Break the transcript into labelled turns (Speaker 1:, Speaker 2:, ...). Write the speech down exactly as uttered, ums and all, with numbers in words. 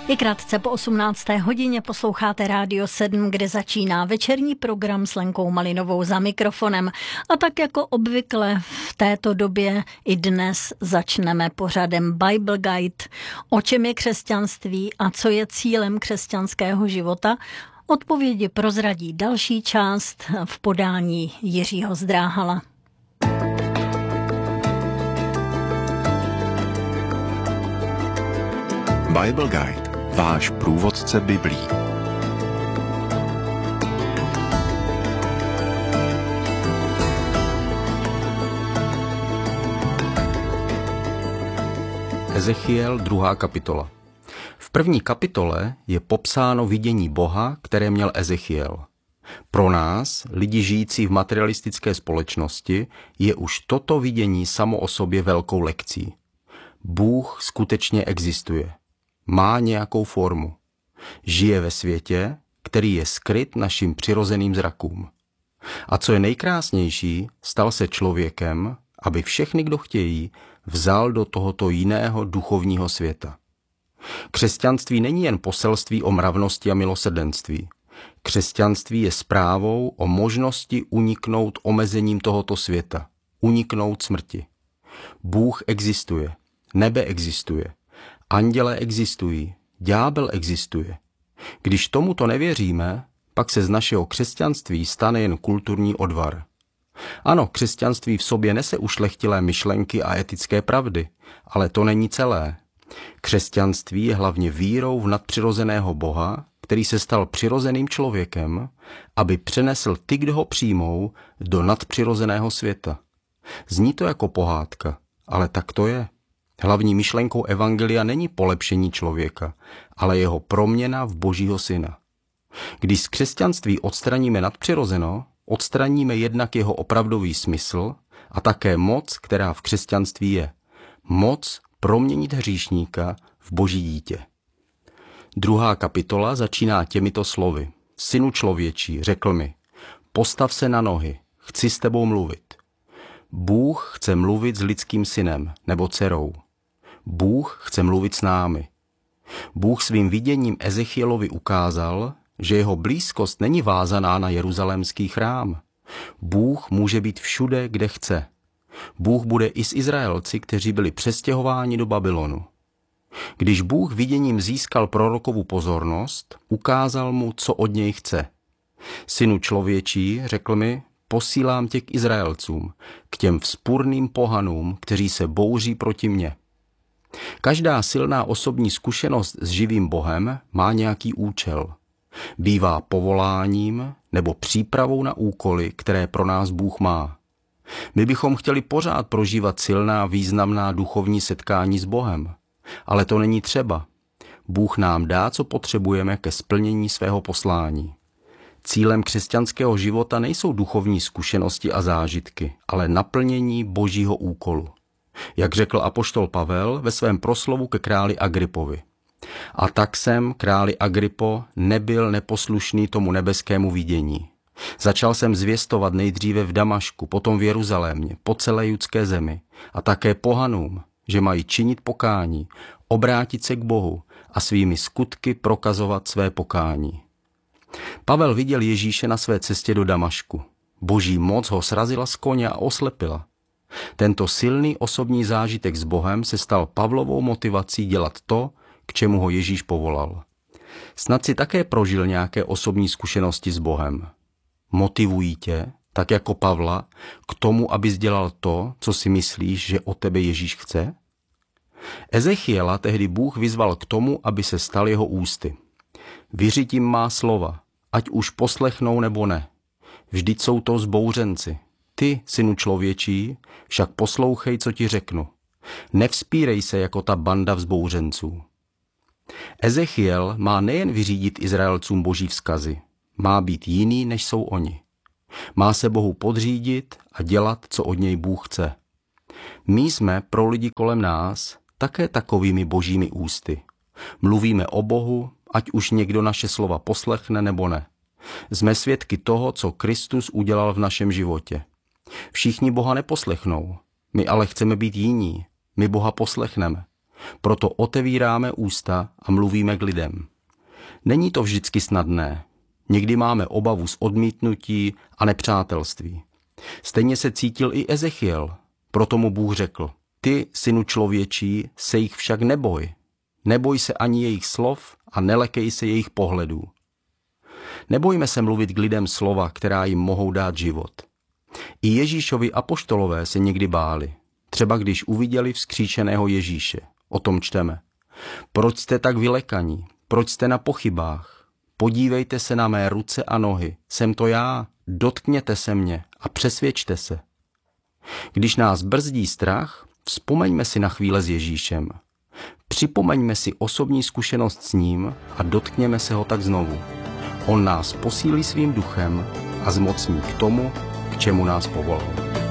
Speaker 1: Je krátce po osmnácté hodině, posloucháte Rádio sedm, kde začíná večerní program s Lenkou Malinovou za mikrofonem. A tak jako obvykle v této době i dnes začneme pořadem Bible Guide. O čem je křesťanství a co je cílem křesťanského života? Odpovědi prozradí další část v podání Jiřího Zdráhala.
Speaker 2: Bible Guide, váš průvodce Biblí.
Speaker 3: Ezechiel, druhá kapitola. V první kapitole je popsáno vidění Boha, které měl Ezechiel. Pro nás, lidi žijící v materialistické společnosti, je už toto vidění samo o sobě velkou lekcí. Bůh skutečně existuje. Má nějakou formu. Žije ve světě, který je skryt našim přirozeným zrakům. A co je nejkrásnější, stal se člověkem, aby všechny, kdo chtějí, vzal do tohoto jiného duchovního světa. Křesťanství není jen poselství o mravnosti a milosrdenství. Křesťanství je zprávou o možnosti uniknout omezením tohoto světa, uniknout smrti. Bůh existuje, nebe existuje, andělé existují, ďábel existuje. Když tomuto nevěříme, pak se z našeho křesťanství stane jen kulturní odvar. Ano, křesťanství v sobě nese ušlechtilé myšlenky a etické pravdy, ale to není celé. Křesťanství je hlavně vírou v nadpřirozeného Boha, který se stal přirozeným člověkem, aby přenesl ty, kdo ho přijmou, do nadpřirozeného světa. Zní to jako pohádka, ale tak to je. Hlavní myšlenkou evangelia není polepšení člověka, ale jeho proměna v Božího syna. Když z křesťanství odstraníme nadpřirozeno, odstraníme jednak jeho opravdový smysl a také moc, která v křesťanství je. Moc proměnit hříšníka v Boží dítě. Druhá kapitola začíná těmito slovy. Synu člověčí, řekl mi, postav se na nohy, chci s tebou mluvit. Bůh chce mluvit s lidským synem nebo dcerou. Bůh chce mluvit s námi. Bůh svým viděním Ezechielovi ukázal, že jeho blízkost není vázaná na jeruzalémský chrám. Bůh může být všude, kde chce. Bůh bude i s Izraelci, kteří byli přestěhováni do Babylonu. Když Bůh viděním získal prorokovu pozornost, ukázal mu, co od něj chce. Synu člověčí, řekl mi, posílám tě k Izraelcům, k těm vzpurným pohanům, kteří se bouří proti mně. Každá silná osobní zkušenost s živým Bohem má nějaký účel. Bývá povoláním nebo přípravou na úkoly, které pro nás Bůh má. My bychom chtěli pořád prožívat silná, významná duchovní setkání s Bohem. Ale to není třeba. Bůh nám dá, co potřebujeme ke splnění svého poslání. Cílem křesťanského života nejsou duchovní zkušenosti a zážitky, ale naplnění Božího úkolu. Jak řekl apoštol Pavel ve svém proslovu ke králi Agripovi. A tak jsem, králi Agripo, nebyl neposlušný tomu nebeskému vidění. Začal jsem zvěstovat nejdříve v Damašku, potom v Jeruzalémě, po celé judské zemi a také pohanům, že mají činit pokání, obrátit se k Bohu a svými skutky prokazovat své pokání. Pavel viděl Ježíše na své cestě do Damašku. Boží moc ho srazila z koně a oslepila. Tento silný osobní zážitek s Bohem se stal Pavlovou motivací dělat to, k čemu ho Ježíš povolal. Snad si také prožil nějaké osobní zkušenosti s Bohem. Motivují tě, tak jako Pavla, k tomu, abys dělal to, co si myslíš, že od tebe Ježíš chce? Ezechiela tehdy Bůh vyzval k tomu, aby se stal jeho ústy. Vyřitím má slova, ať už poslechnou nebo ne. Vždyť jsou to zbouřenci. Ty, synu člověčí, však poslouchej, co ti řeknu. Nevzpírej se jako ta banda vzbouřenců. Ezechiel má nejen vyřídit Izraelcům Boží vzkazy, má být jiný, než jsou oni. Má se Bohu podřídit a dělat, co od něj Bůh chce. My jsme pro lidi kolem nás také takovými božími ústy. Mluvíme o Bohu, ať už někdo naše slova poslechne nebo ne. Jsme svědky toho, co Kristus udělal v našem životě. Všichni Boha neposlechnou, my ale chceme být jiní, my Boha poslechneme. Proto otevíráme ústa a mluvíme k lidem. Není to vždycky snadné. Někdy máme obavu z odmítnutí a nepřátelství. Stejně se cítil i Ezechiel. Proto mu Bůh řekl: Ty, synu člověčí, se jich však neboj. Neboj se ani jejich slov a nelekej se jejich pohledů. Nebojme se mluvit k lidem slova, která jim mohou dát život. I Ježíšovi apoštolové se někdy báli. Třeba když uviděli vzkříšeného Ježíše. O tom čteme. Proč jste tak vylekaní? Proč jste na pochybách? Podívejte se na mé ruce a nohy. Jsem to já. Dotkněte se mě a přesvědčte se. Když nás brzdí strach, vzpomeňme si na chvíle s Ježíšem. Připomeňme si osobní zkušenost s ním a dotkněme se ho tak znovu. On nás posílí svým duchem a zmocní k tomu, k čemu nás povolal.